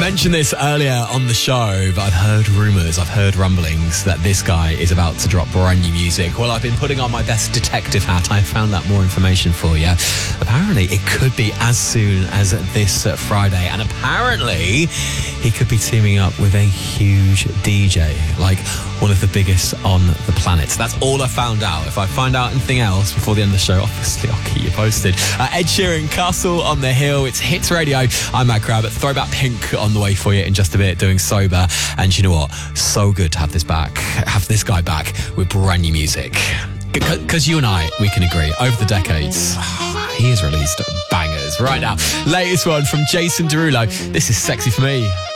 mentioned this earlier on the show, but I've heard rumours, I've heard rumblings that this guy is about to drop brand new music. Well, I've been putting on my best detective hat. I found out more information for you. Apparently, it could be as soon as this Friday. And apparently, he could be teaming up with a huge DJ, like one of the biggest on the planet. That's all I found out. If I find out anything else before the end of the show, obviously I'll keep you posted. Ed Sheeran, Castle on the Hill. It's Hits Radio. I'm Matt Crabb. Throwback Pink on the way for you in just a bit, doing Sober. And you know what? So good to have this guy back with brand new music. Because you and I, we can agree, over the decades, he has released bangers. Right now, latest one from Jason Derulo. This is Sexy For Me.